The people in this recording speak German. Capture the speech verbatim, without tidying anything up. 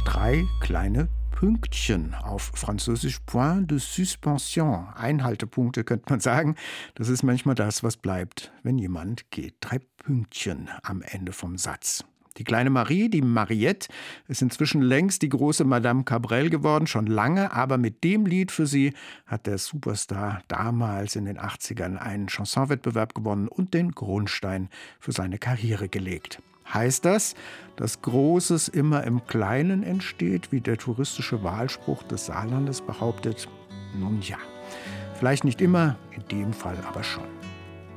Drei kleine Pünktchen, auf Französisch Point de Suspension, Einhaltepunkte könnte man sagen. Das ist manchmal das, was bleibt, wenn jemand geht. Drei Pünktchen am Ende vom Satz. Die kleine Marie, die Mariette, ist inzwischen längst die große Madame Cabrel geworden, schon lange, aber mit dem Lied für sie hat der Superstar damals in den achtzigern einen Chansonwettbewerb gewonnen und den Grundstein für seine Karriere gelegt. Heißt das, dass Großes immer im Kleinen entsteht, wie der touristische Wahlspruch des Saarlandes behauptet? Nun ja, vielleicht nicht immer, in dem Fall aber schon.